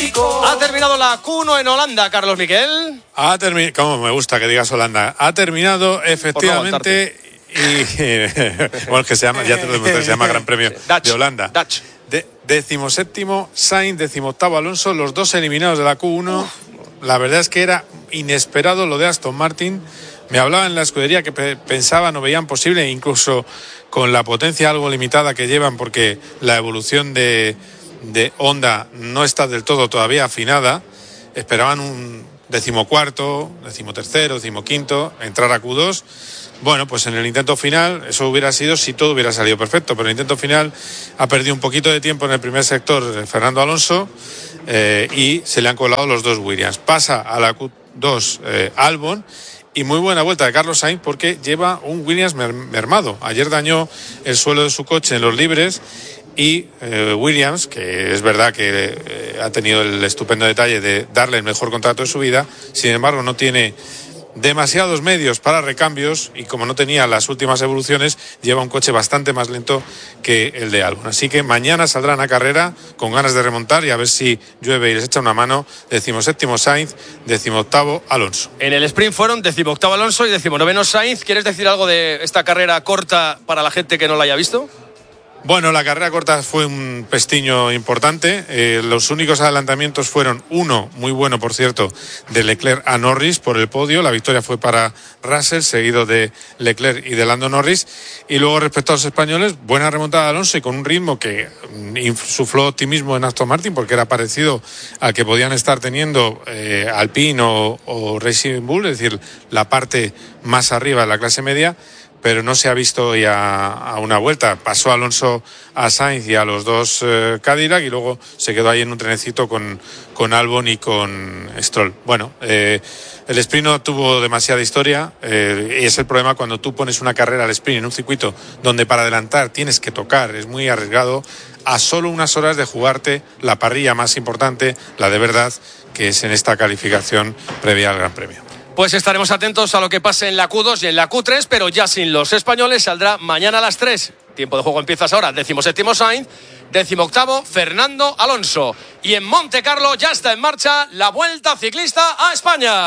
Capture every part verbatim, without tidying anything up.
México. Ha terminado la Q uno en Holanda, Carlos Miquel. Ha terminado, como me gusta que digas Holanda, ha terminado efectivamente y bueno, que se llama, ya te lo demostré, se llama Gran Premio Dutch, de Holanda. Dutch. De, decimoséptimo Sainz, decimoctavo Alonso, los dos eliminados de la Q uno. Uf. La verdad es que era inesperado lo de Aston Martin. Me hablaba en la escudería que pe- pensaban o veían posible, incluso con la potencia algo limitada que llevan, porque la evolución de, de Honda no está del todo todavía afinada. Esperaban un decimocuarto, decimotercero, decimoquinto, entrar a Q dos. Bueno, pues en el intento final, eso hubiera sido si todo hubiera salido perfecto, pero el intento final ha perdido un poquito de tiempo en el primer sector Fernando Alonso eh, y se le han colado los dos Williams. Pasa a la Q dos eh, Albon. Y muy buena vuelta de Carlos Sainz porque lleva un Williams mermado. Ayer dañó el suelo de su coche en los libres y eh, Williams, que es verdad que eh, ha tenido el estupendo detalle de darle el mejor contrato de su vida, sin embargo no tiene demasiados medios para recambios y como no tenía las últimas evoluciones, lleva un coche bastante más lento que el de Albon. Así que mañana saldrán a carrera con ganas de remontar y a ver si llueve y les echa una mano. Decimoséptimo Sainz, decimoctavo Alonso. En el sprint fueron decimoctavo Alonso y decimonoveno Sainz. ¿Quieres decir algo de esta carrera corta para la gente que no la haya visto? Bueno, la carrera corta fue un pestiño importante. Eh, los únicos adelantamientos fueron uno, muy bueno por cierto, de Leclerc a Norris por el podio. La victoria fue para Russell, seguido de Leclerc y de Lando Norris. Y luego respecto a los españoles, buena remontada de Alonso y con un ritmo que insufló optimismo en Aston Martin porque era parecido al que podían estar teniendo eh, Alpine o, o Racing Bull, es decir, la parte más arriba de la clase media. Pero no se ha visto ya a una vuelta. Pasó Alonso a Sainz y a los dos eh, Cadillac y luego se quedó ahí en un trenecito con, con Albon y con Stroll. Bueno, eh, el sprint no tuvo demasiada historia eh, y es el problema cuando tú pones una carrera al sprint en un circuito donde para adelantar tienes que tocar, es muy arriesgado, a solo unas horas de jugarte la parrilla más importante, la de verdad, que es en esta calificación previa al Gran Premio. Pues estaremos atentos a lo que pase en la Q dos y en la Q tres, pero ya sin los españoles saldrá mañana a las tres. Tiempo de juego empiezas ahora. Decimoséptimo Sainz, decimoctavo Fernando Alonso. Y en Monte Carlo ya está en marcha la Vuelta Ciclista a España.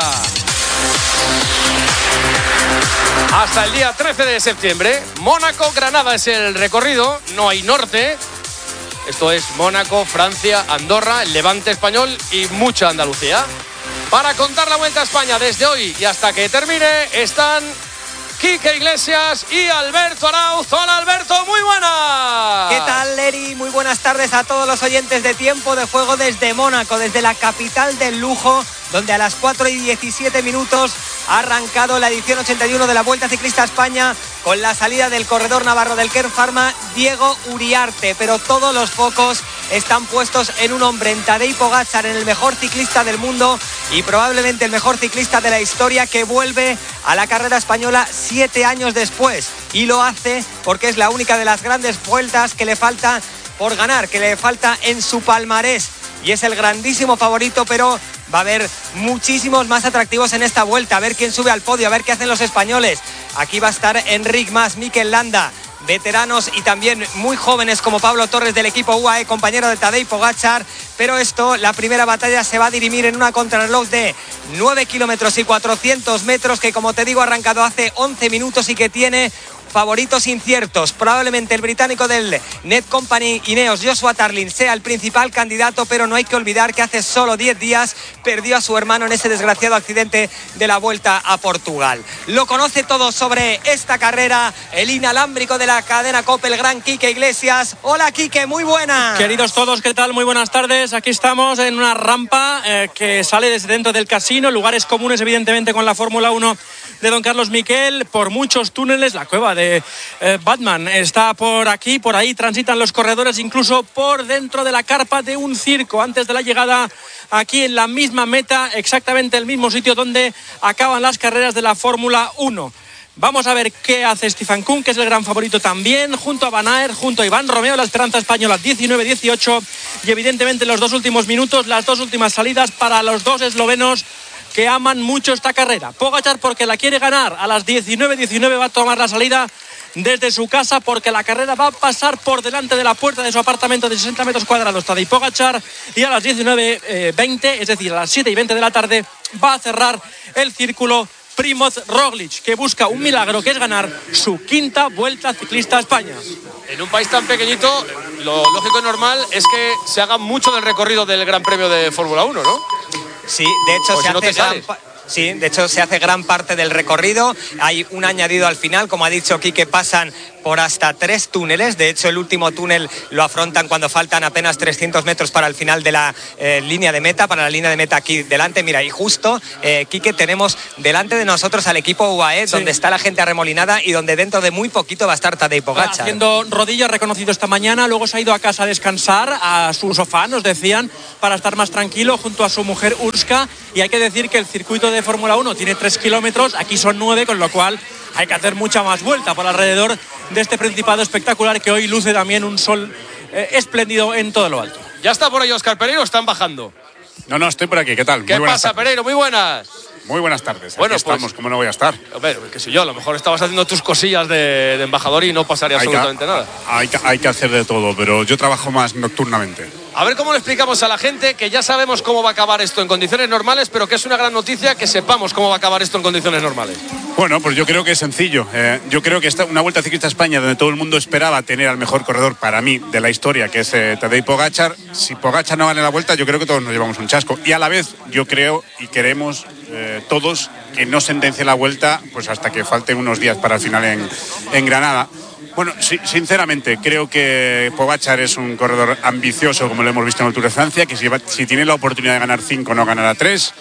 Hasta el día trece de septiembre, Mónaco-Granada es el recorrido, no hay norte. Esto es Mónaco, Francia, Andorra, el Levante español y mucha Andalucía. Para contar la Vuelta a España desde hoy y hasta que termine están Quique Iglesias y Alberto Arauz. Hola Alberto, muy buenas. ¿Qué tal, Leri? Muy buenas tardes a todos los oyentes de Tiempo de Juego desde Mónaco, desde la capital del lujo, donde a las cuatro y diecisiete minutos ha arrancado la edición ochenta y uno de la Vuelta Ciclista a España con la salida del corredor navarro del Kern Pharma, Diego Uriarte. Pero todos los focos están puestos en un hombre, en Tadej Pogačar, en el mejor ciclista del mundo y probablemente el mejor ciclista de la historia, que vuelve a la carrera española siete años después. Y lo hace porque es la única de las grandes vueltas que le falta por ganar, que le falta en su palmarés. Y es el grandísimo favorito, pero va a haber muchísimos más atractivos en esta vuelta. A ver quién sube al podio, a ver qué hacen los españoles. Aquí va a estar Enric Mas, Mikel Landa, veteranos y también muy jóvenes como Pablo Torres del equipo U A E, compañero de Tadej Pogačar. Pero esto, la primera batalla se va a dirimir en una contrarreloj de nueve kilómetros y cuatrocientos metros que, como te digo, ha arrancado hace once minutos y que tiene favoritos inciertos. Probablemente el británico del Net Company Ineos, Joshua Tarlin, sea el principal candidato, pero no hay que olvidar que hace solo diez días perdió a su hermano en ese desgraciado accidente de la Vuelta a Portugal. Lo conoce todo sobre esta carrera el inalámbrico de la cadena COPE, el gran Quique Iglesias. Hola Quique, muy buenas. Queridos todos, ¿qué tal? Muy buenas tardes. Aquí estamos en una rampa eh, que sale desde dentro del casino, lugares comunes evidentemente con la Fórmula uno de don Carlos Miquel, por muchos túneles. La cueva de eh, Batman está por aquí, por ahí transitan los corredores, incluso por dentro de la carpa de un circo, antes de la llegada aquí en la misma meta, exactamente el mismo sitio donde acaban las carreras de la Fórmula uno. Vamos a ver qué hace Stefan Küng, que es el gran favorito también, junto a Van Aert, junto a Iván Romeo, la esperanza española diecinueve dieciocho, y evidentemente los dos últimos minutos, las dos últimas salidas para los dos eslovenos que aman mucho esta carrera. Pogačar porque la quiere ganar, a las diecinueve diecinueve va a tomar la salida desde su casa, porque la carrera va a pasar por delante de la puerta de su apartamento de sesenta metros cuadrados Tadej Pogačar, y a las diecinueve veinte, es decir, a las siete y veinte de la tarde, va a cerrar el círculo Primoz Roglic, que busca un milagro, que es ganar su quinta Vuelta Ciclista a España. En un país tan pequeñito, lo lógico y normal es que se haga mucho del recorrido del Gran Premio de Fórmula uno, ¿no? Sí, de hecho O se si no hace te gran sales. pa- Sí, de hecho se hace gran parte del recorrido. Hay un añadido al final, como ha dicho Quique, pasan por hasta tres túneles. De hecho, el último túnel lo afrontan cuando faltan apenas trescientos metros para el final de la eh, línea de meta, para la línea de meta aquí delante. Mira, y justo, eh, Quique, tenemos delante de nosotros al equipo U A E, sí, donde está la gente arremolinada y donde dentro de muy poquito va a estar Tadej Pogačar. Haciendo rodillas, reconocido esta mañana, luego se ha ido a casa a descansar, a su sofá, nos decían, para estar más tranquilo junto a su mujer Urska. Y hay que decir que el circuito de Fórmula uno tiene tres kilómetros, aquí son nueve, con lo cual hay que hacer mucha más vuelta por alrededor de este Principado espectacular, que hoy luce también un sol eh, espléndido en todo lo alto. Ya está por ahí Óscar Pereiro, están bajando. No, no, estoy por aquí, ¿qué tal? ¿Qué Muy buenas pasa, tardes. Pereiro? Muy buenas. Muy buenas tardes, Bueno, aquí estamos, pues, ¿cómo no voy a estar? Hombre, qué sé yo, a lo mejor estabas haciendo tus cosillas de, de embajador y no pasaría Hay absolutamente que, nada. Hay que, hay que hacer de todo, pero yo trabajo más nocturnamente. A ver cómo le explicamos a la gente que ya sabemos cómo va a acabar esto en condiciones normales, pero que es una gran noticia que sepamos cómo va a acabar esto en condiciones normales. Bueno, pues yo creo que es sencillo. Eh, yo creo que esta, una Vuelta Ciclista a España donde todo el mundo esperaba tener al mejor corredor para mí de la historia, que es eh, Tadej Pogačar. Si Pogačar no gana la Vuelta, yo creo que todos nos llevamos un chasco. Y a la vez, yo creo y queremos eh, todos que no sentencie la Vuelta pues hasta que falten unos días para el final en, en Granada. Bueno, sí, sinceramente, creo que Pogačar es un corredor ambicioso, como lo hemos visto en el Tour de Francia, que si, va, si tiene la oportunidad de ganar cinco, no ganará tres.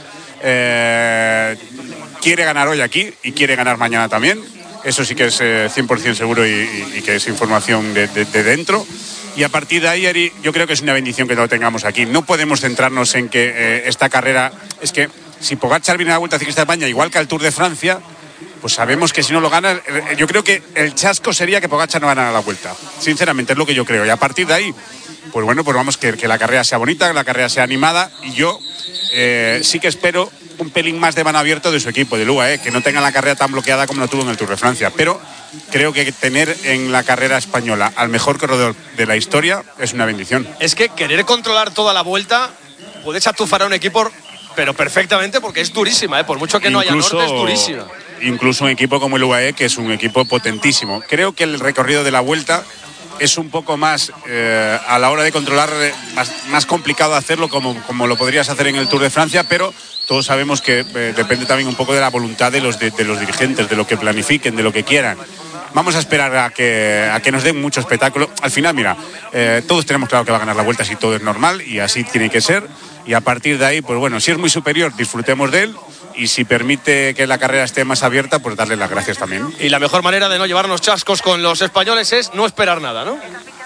Eh, quiere ganar hoy aquí y quiere ganar mañana también. Eso sí que es eh, cien por ciento seguro y, y, y que es información de, de, de dentro. Y a partir de ahí, Ari, yo creo que es una bendición que lo tengamos aquí. No podemos centrarnos en que eh, esta carrera... Es que si Pogačar viene a la Vuelta Ciclista de España, igual que al Tour de Francia, pues sabemos que si no lo gana, yo creo que el chasco sería que Pogačar no ganara la Vuelta. Sinceramente, es lo que yo creo. Y a partir de ahí, pues bueno, pues vamos, que, que la carrera sea bonita, que la carrera sea animada. Y yo eh, sí que espero un pelín más de mano abierto de su equipo, de U A E, que no tenga la carrera tan bloqueada como lo tuvo en el Tour de Francia. Pero creo que tener en la carrera española al mejor corredor de la historia es una bendición. Es que querer controlar toda la Vuelta puede chatufar a un equipo, pero perfectamente, porque es durísima, ¿eh? Por mucho que no Incluso, haya norte, es durísima. Incluso un equipo como el U A E, que es un equipo potentísimo. Creo que el recorrido de la Vuelta es un poco más, eh, a la hora de controlar, eh, más, más complicado hacerlo como, como lo podrías hacer en el Tour de Francia, pero todos sabemos que eh, depende también un poco de la voluntad de los, de, de los dirigentes, de lo que planifiquen, de lo que quieran. Vamos a esperar a que, a que nos den mucho espectáculo. Al final, mira, eh, todos tenemos claro que va a ganar la Vuelta si todo es normal, y así tiene que ser. Y a partir de ahí, pues bueno, si es muy superior, disfrutemos de él. Y si permite que la carrera esté más abierta, pues darle las gracias también. Y la mejor manera de no llevarnos chascos con los españoles es no esperar nada, ¿no?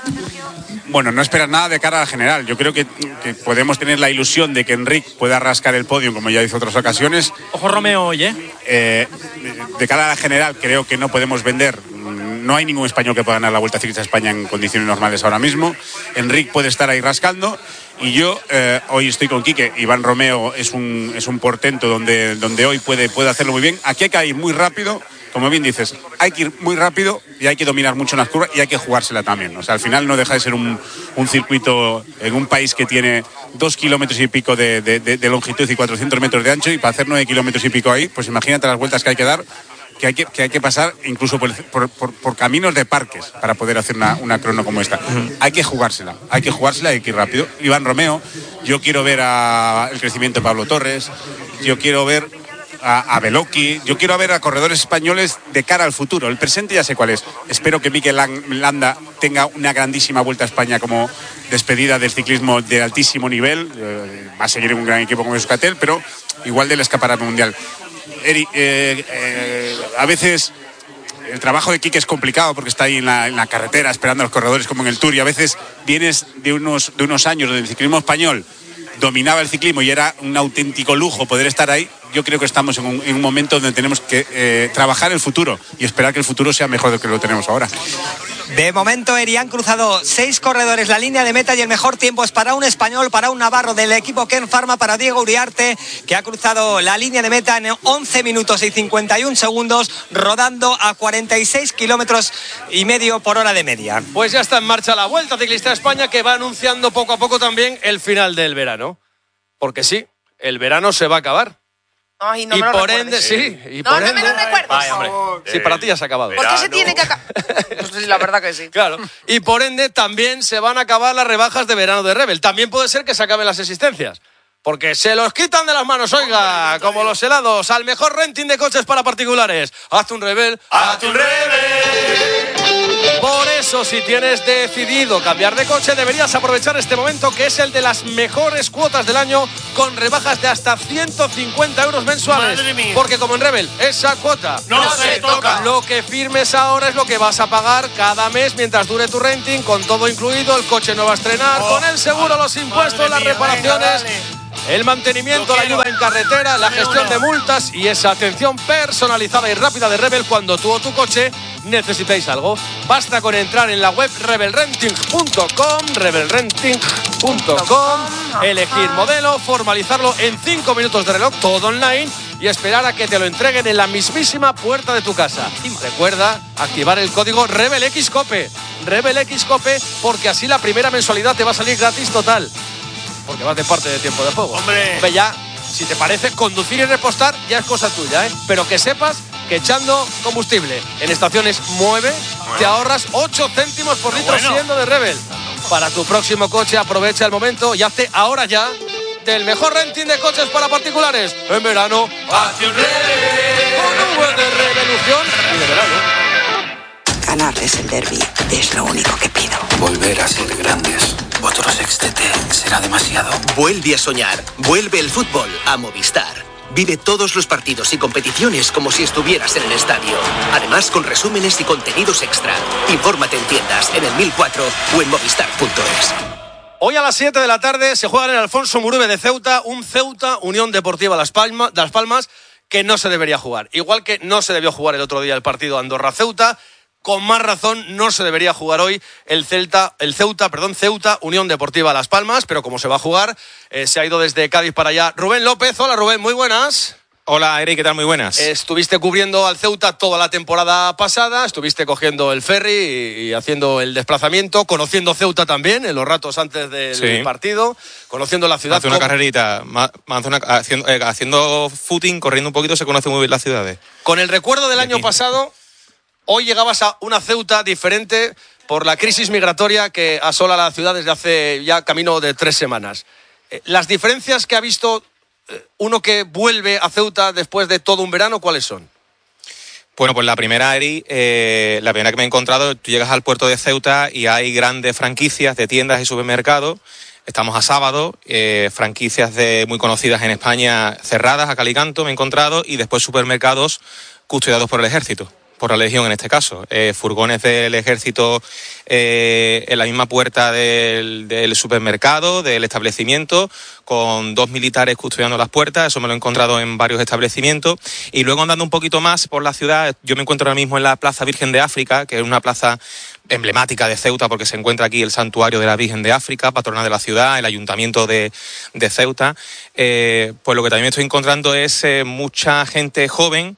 Bueno, no esperar nada de cara al general. Yo creo que, que podemos tener la ilusión de que Enric pueda rascar el podio, como ya hizo otras ocasiones. Ojo Romeo hoy, ¿eh? Eh, de cara a la general, creo que no podemos vender. No hay ningún español que pueda ganar la Vuelta Ciclista a España en condiciones normales ahora mismo. Enric puede estar ahí rascando. Y yo eh, hoy estoy con Quique. Iván Romeo es un, es un portento donde, donde hoy puede, puede hacerlo muy bien. Aquí hay que ir muy rápido, como bien dices, hay que ir muy rápido y hay que dominar mucho en las curvas y hay que jugársela también. O sea, al final no deja de ser un, un circuito en un país que tiene dos kilómetros y pico de, de, de, de longitud y cuatrocientos metros de ancho, y para hacer nueve kilómetros y pico ahí, pues imagínate las vueltas que hay que dar. Que hay que, que hay que pasar incluso por, por, por, por caminos de parques para poder hacer una, una crono como esta. Uh-huh. Hay que jugársela, hay que jugársela y hay que ir rápido. Iván Romeo, yo quiero ver a el crecimiento de Pablo Torres, yo quiero ver a, a Beloki, yo quiero ver a corredores españoles de cara al futuro. El presente ya sé cuál es. Espero que Mikel Landa tenga una grandísima Vuelta a España como despedida del ciclismo de altísimo nivel. Eh, va a seguir un gran equipo como Euskaltel, pero igual del escaparate mundial. Eri, eh, eh, a veces el trabajo de Quique es complicado porque está ahí en la, en la carretera esperando a los corredores como en el Tour, y a veces vienes de unos, de unos años donde el ciclismo español dominaba el ciclismo y era un auténtico lujo poder estar ahí. Yo creo que estamos en un, en un momento donde tenemos que eh, trabajar el futuro y esperar que el futuro sea mejor de lo que lo tenemos ahora. De momento, Eri, han cruzado seis corredores la línea de meta y el mejor tiempo es para un español, para un navarro del equipo Ken Pharma, para Diego Uriarte, que ha cruzado la línea de meta en once minutos y cincuenta y un segundos, rodando a cuarenta y seis kilómetros y medio por hora de media. Pues ya está en marcha la Vuelta Ciclista a España, que va anunciando poco a poco también el final del verano. Porque sí, el verano se va a acabar. Ay, no y me lo por recuerdes. ende, sí. Y no, por no ende, me lo recuerdes. Vaya, hombre. Sí, para ti ya se ha acabado. ¿Por qué se tiene que acabar? Pues sí, la verdad que sí. Claro. Y por ende también se van a acabar las rebajas de verano de Rebel. También puede ser que se acaben las existencias. Porque se los quitan de las manos, oiga, como los helados. Al mejor renting de coches para particulares. Hazte un Rebel. ¡Hazte un Rebel! Por eso, si tienes decidido cambiar de coche, deberías aprovechar este momento, que es el de las mejores cuotas del año, con rebajas de hasta ciento cincuenta euros mensuales. Madre mía. Porque como en Rebel, esa cuota no, no se toca. Lo que firmes ahora es lo que vas a pagar cada mes mientras dure tu renting, con todo incluido, el coche no va a estrenar, oh, con el seguro, los impuestos, las mía, reparaciones, venga, el mantenimiento, la ayuda en carretera, la gestión de multas y esa atención personalizada y rápida de Rebel cuando tú o tu coche necesitéis algo. Basta con entrar en la web rebel renting punto com, rebel renting punto com, elegir modelo, formalizarlo en cinco minutos de reloj, todo online, y esperar a que te lo entreguen en la mismísima puerta de tu casa. Recuerda activar el código RebelXCope, RebelXCope, porque así la primera mensualidad te va a salir gratis total. Porque vas de parte de Tiempo de Juego. Hombre. Hombre, ya, si te parece, conducir y repostar ya es cosa tuya, ¿eh? Pero que sepas que echando combustible en estaciones Mueve, bueno, te ahorras ocho céntimos por litro, bueno, siendo de Rebel. Para tu próximo coche, aprovecha el momento y hazte ahora ya del mejor renting de coches para particulares. En verano, hazte un Rebel. Con V de revolución y de verano. Ganarles el derbi es lo único que pido. Volver a ser grandes. Otro sextete será demasiado. Vuelve a soñar. Vuelve el fútbol a Movistar. Vive todos los partidos y competiciones como si estuvieras en el estadio. Además, con resúmenes y contenidos extra. Infórmate en tiendas, en el mil cuatro o en movistar punto es. Hoy a las siete de la tarde se juega en el Alfonso Muruve de Ceuta un Ceuta Unión Deportiva Las Palmas, Las Palmas, que no se debería jugar. Igual que no se debió jugar el otro día el partido Andorra-Ceuta, con más razón no se debería jugar hoy el Celta, el Ceuta, perdón, Ceuta Unión Deportiva Las Palmas, pero como se va a jugar, eh, se ha ido desde Cádiz para allá Rubén López. Hola Rubén, muy buenas. Hola Eric, ¿qué tal? Muy buenas. Estuviste cubriendo al Ceuta toda la temporada pasada, estuviste cogiendo el ferry y, y haciendo el desplazamiento, conociendo Ceuta también en los ratos antes del sí. partido, conociendo la ciudad. Hace una carrerita, una, haciendo, eh, haciendo footing, corriendo un poquito, se conoce muy bien las ciudades. Con el recuerdo del año pasado, hoy llegabas a una Ceuta diferente por la crisis migratoria que asola la ciudad desde hace ya camino de tres semanas. Las diferencias que ha visto uno que vuelve a Ceuta después de todo un verano, ¿cuáles son? Bueno, pues la primera, Eri, eh, la primera que me he encontrado, tú llegas al puerto de Ceuta y hay grandes franquicias de tiendas y supermercados. Estamos a sábado, eh, franquicias de, muy conocidas en España cerradas, a cal y canto me he encontrado, y después supermercados custodiados por el ejército. Por la Legión en este caso, eh, furgones del ejército eh, en la misma puerta del, del supermercado, del establecimiento, con dos militares custodiando las puertas. Eso me lo he encontrado en varios establecimientos. Y luego andando un poquito más por la ciudad, yo me encuentro ahora mismo en la Plaza Virgen de África, que es una plaza emblemática de Ceuta porque se encuentra aquí el santuario de la Virgen de África, patrona de la ciudad, el ayuntamiento de, de Ceuta. Eh, pues lo que también me estoy encontrando es eh, mucha gente joven,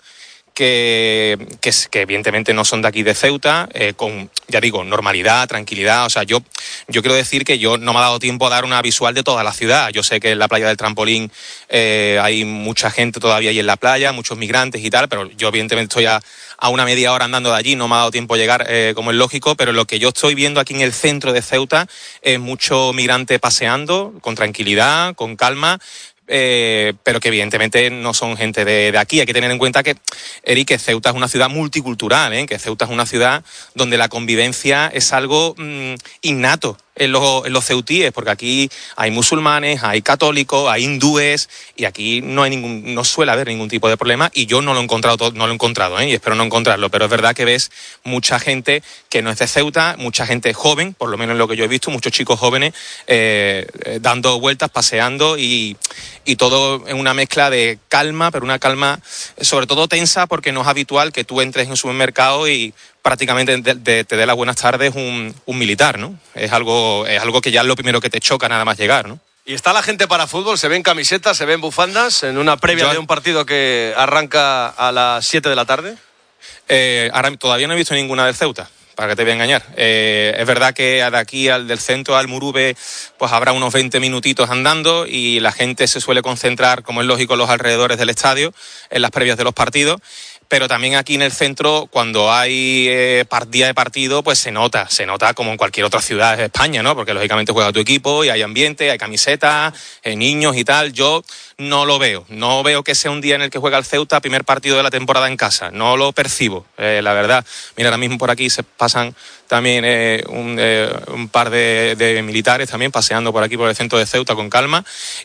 Que, que, que evidentemente no son de aquí de Ceuta, eh, con, ya digo, normalidad, tranquilidad. O sea, yo, yo quiero decir que yo no me ha dado tiempo a dar una visual de toda la ciudad. Yo sé que en la playa del Trampolín eh, hay mucha gente todavía ahí en la playa, muchos migrantes y tal, pero yo evidentemente estoy a, a una media hora andando de allí, no me ha dado tiempo a llegar, eh, como es lógico, pero lo que yo estoy viendo aquí en el centro de Ceuta es mucho migrante paseando, con tranquilidad, con calma, Eh, pero que evidentemente no son gente de, de aquí. Hay que tener en cuenta que, Eric, que Ceuta es una ciudad multicultural, ¿eh? que Ceuta es una ciudad donde la convivencia es algo mmm, innato en los, en los ceutíes, porque aquí hay musulmanes, hay católicos, hay hindúes, y aquí no hay ningún, no suele haber ningún tipo de problema, y yo no lo he encontrado, no lo he encontrado, ¿eh? y espero no encontrarlo, pero es verdad que ves mucha gente que no es de Ceuta, mucha gente joven, por lo menos en lo que yo he visto, muchos chicos jóvenes eh, eh, dando vueltas, paseando, y, y todo en una mezcla de calma, pero una calma sobre todo tensa, porque no es habitual que tú entres en un supermercado y prácticamente de, de, te dé las buenas tardes un, un militar, ¿no? Es algo, es algo que ya es lo primero que te choca nada más llegar, ¿no? ¿Y está la gente para fútbol? ¿Se ven camisetas, se ven bufandas en una previa Yo... de un partido que arranca a las siete de la tarde? Eh, ahora todavía no he visto ninguna del Ceuta, para que te voy a engañar. Eh, es verdad que de aquí al del centro al Murube pues habrá unos veinte minutitos andando y la gente se suele concentrar, como es lógico, en los alrededores del estadio, en las previas de los partidos. Pero también aquí en el centro, cuando hay eh, día de partido, pues se nota, se nota como en cualquier otra ciudad de España, ¿no? Porque lógicamente juega tu equipo y hay ambiente, hay camisetas, eh, niños y tal. Yo no lo veo, no veo que sea un día en el que juega el Ceuta, primer partido de la temporada en casa, no lo percibo, eh, la verdad. Mira, ahora mismo por aquí se pasan también eh, un, eh, un par de, de militares también paseando por aquí por el centro de Ceuta con calma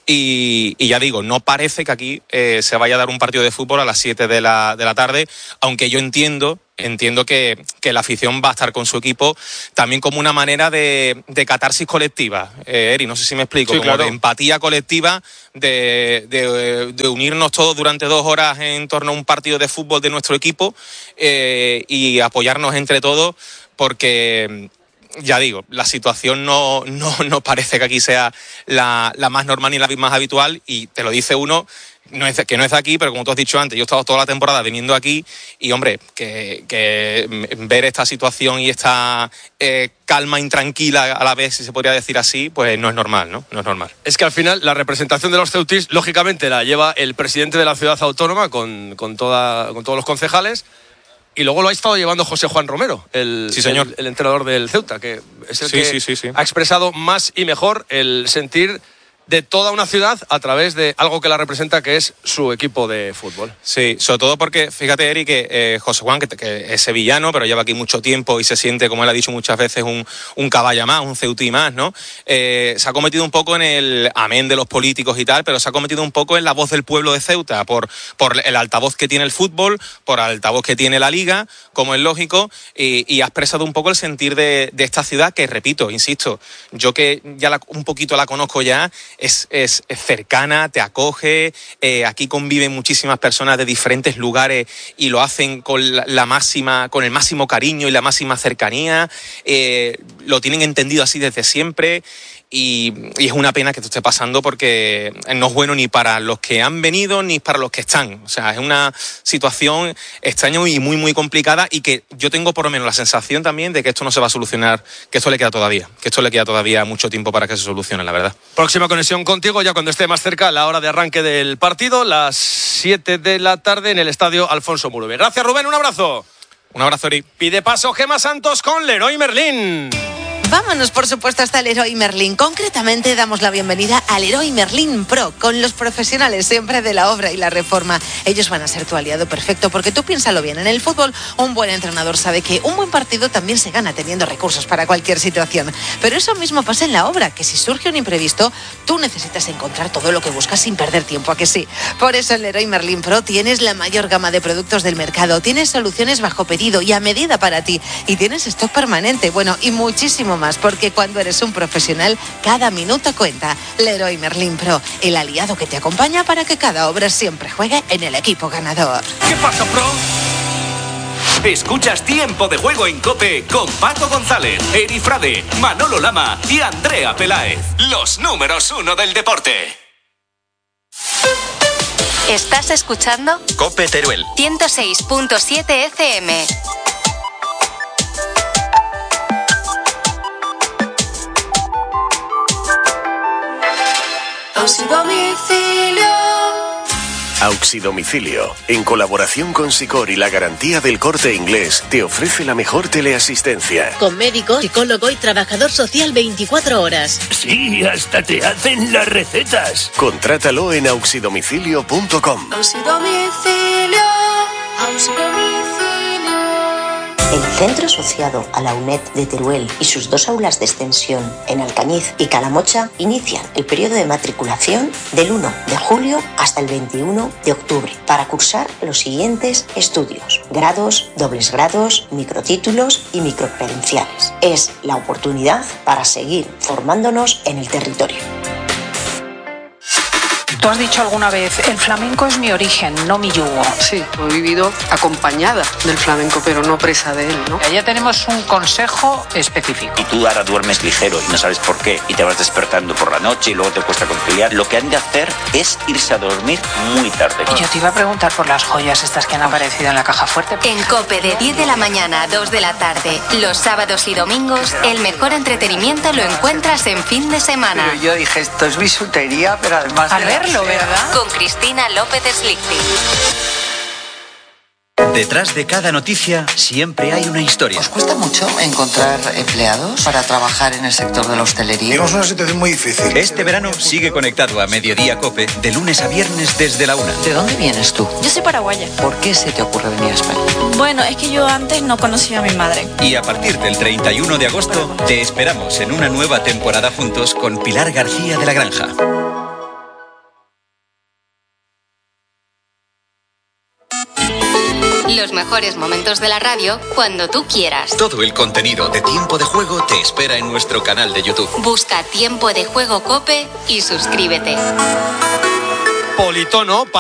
y, y ya digo, no parece que aquí eh, se vaya a dar un partido de fútbol a las siete de la, de la tarde, aunque yo entiendo entiendo que, que la afición va a estar con su equipo también como una manera de, de catarsis colectiva, eh, Eri, no sé si me explico, sí, como claro. de empatía colectiva, de, de, de unirnos todos durante dos horas en torno a un partido de fútbol de nuestro equipo eh, y apoyarnos entre todos, porque ya digo, la situación no, no, no parece que aquí sea la, la más normal ni la más habitual, y te lo dice uno no es, que no es de aquí, pero como tú has dicho antes, yo he estado toda la temporada viniendo aquí y, hombre, que, que ver esta situación y esta eh, calma intranquila a la vez, si se podría decir así, pues no es normal, ¿no? No es normal. Es que al final la representación de los ceutis, lógicamente, la lleva el presidente de la ciudad autónoma con, con, toda, con todos los concejales. Y luego lo ha estado llevando José Juan Romero, el, sí, señor. el, el entrenador del Ceuta, que es el sí, que sí, sí, sí. ha expresado más y mejor el sentir de toda una ciudad a través de algo que la representa, que es su equipo de fútbol. Sí, sobre todo porque, fíjate, Eri, que eh, José Juan, que, que es sevillano, pero lleva aquí mucho tiempo y se siente, como él ha dicho muchas veces, un, un caballa más, un ceutí más, ¿no? Eh, se ha cometido un poco en el, amén de los políticos y tal, pero se ha cometido un poco en la voz del pueblo de Ceuta, por, por el altavoz que tiene el fútbol, por el altavoz que tiene la Liga, como es lógico, y, y ha expresado un poco el sentir de, de esta ciudad, que repito, insisto, yo que ya la, un poquito la conozco ya, Es, es, es cercana, te acoge, eh, aquí conviven muchísimas personas de diferentes lugares y lo hacen con la, la máxima, con el máximo cariño y la máxima cercanía, eh, lo tienen entendido así desde siempre. Y, y es una pena que esto esté pasando, porque no es bueno ni para los que han venido ni para los que están. O sea, es una situación extraña y muy, muy complicada, y que yo tengo por lo menos la sensación también de que esto no se va a solucionar, que esto le queda todavía, que esto le queda todavía mucho tiempo para que se solucione, la verdad. Próxima conexión contigo ya cuando esté más cerca la hora de arranque del partido, las siete de la tarde en el estadio Alfonso Murube. Gracias, Rubén, un abrazo. Un abrazo, Eri. Pide paso Gemma Santos con Leroy Merlin. Vámonos, por supuesto, hasta Leroy Merlin. Concretamente, damos la bienvenida al Leroy Merlin Pro, con los profesionales siempre de la obra y la reforma. Ellos van a ser tu aliado perfecto, porque tú piénsalo bien. En el fútbol, un buen entrenador sabe que un buen partido también se gana teniendo recursos para cualquier situación. Pero eso mismo pasa en la obra, que si surge un imprevisto, tú necesitas encontrar todo lo que buscas sin perder tiempo, ¿a que sí? Por eso en Leroy Merlin Pro tienes la mayor gama de productos del mercado, tienes soluciones bajo pedido y a medida para ti, y tienes stock permanente, bueno, y muchísimo más. Más, porque cuando eres un profesional, cada minuto cuenta. Leroy Merlin Pro, el aliado que te acompaña para que cada obra siempre juegue en el equipo ganador. ¿Qué pasa, Pro? Escuchas Tiempo de Juego en COPE con Paco González, Eri Frade, Manolo Lama y Andrea Peláez. Los números uno del deporte. ¿Estás escuchando? COPE Teruel ciento seis punto siete F M. Auxidomicilio. Auxidomicilio, en colaboración con Sicor y la garantía del Corte Inglés, te ofrece la mejor teleasistencia. Con médico, psicólogo y trabajador social veinticuatro horas. Sí, hasta te hacen las recetas. Contrátalo en auxidomicilio punto com. Auxidomicilio, auxidomicilio. El centro asociado a la UNED de Teruel y sus dos aulas de extensión en Alcañiz y Calamocha inician el periodo de matriculación del uno de julio hasta el veintiuno de octubre para cursar los siguientes estudios: grados, dobles grados, microtítulos y microcredenciales. Es la oportunidad para seguir formándonos en el territorio. Tú has dicho alguna vez, el flamenco es mi origen, no mi yugo. Sí, lo he vivido acompañada del flamenco, pero no presa de él, ¿no? Ya tenemos un consejo específico. Y tú ahora duermes ligero y no sabes por qué, y te vas despertando por la noche y luego te cuesta conciliar. Lo que han de hacer es irse a dormir muy tarde. Y yo te iba a preguntar por las joyas estas que han aparecido en la caja fuerte. En COPE de diez de la mañana a dos de la tarde, los sábados y domingos, el mejor entretenimiento lo encuentras en fin de semana. Pero yo dije, esto es bisutería, pero además a de verlo, ¿verdad? Con Cristina López Slichting. Detrás de cada noticia siempre hay una historia. ¿Os cuesta mucho encontrar empleados para trabajar en el sector de la hostelería? Tenemos una situación muy difícil. Este verano sigue conectado a Mediodía COPE de lunes a viernes desde la una. ¿De dónde vienes tú? Yo soy paraguaya. ¿Por qué se te ocurre venir a España? Bueno, es que yo antes no conocía a mi madre. Y a partir del treinta y uno de agosto te esperamos en una nueva temporada juntos con Pilar García de la Granja. Los mejores momentos de la radio cuando tú quieras. Todo el contenido de Tiempo de Juego te espera en nuestro canal de YouTube. Busca Tiempo de Juego COPE y suscríbete. Politono.